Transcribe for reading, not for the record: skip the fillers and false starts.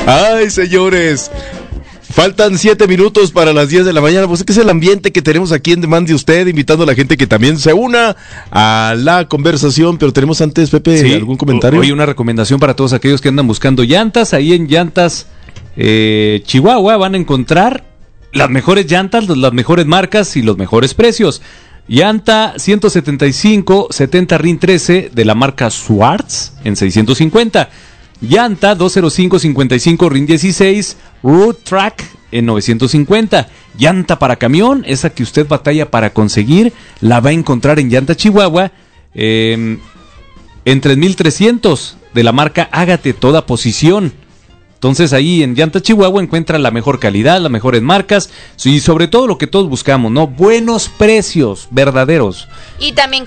Ay, señores. Faltan 7 minutos para las 10 de la mañana. Pues es que es el ambiente que tenemos aquí en Demande Usted, invitando a la gente que también se una a la conversación. Pero tenemos antes, Pepe, ¿algún comentario? Hoy una recomendación para todos aquellos que andan buscando llantas. Ahí en Llantas Chihuahua van a encontrar las mejores llantas, las mejores marcas y los mejores precios. Llanta 175-70 RIN 13 de la marca Schwartz en 650. Llanta 205-55 RIN 16 Root Track en 950. Llanta para camión, esa que usted batalla para conseguir, la va a encontrar en Llanta Chihuahua en 3,300 de la marca Hágate Toda Posición. Entonces ahí en Llanta Chihuahua encuentra la mejor calidad, las mejores marcas y sobre todo lo que todos buscamos, ¿no? Buenos precios verdaderos. Y también